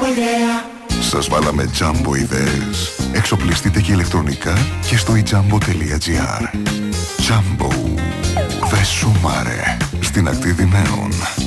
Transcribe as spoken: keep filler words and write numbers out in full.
Σας βάλαμε τζάμπο ιδέες. Εξοπλιστείτε και ηλεκτρονικά και στο ιτζάμπο.gr. Τζάμπο. Δε σου μάρε. Στην ακτή Δημαίων.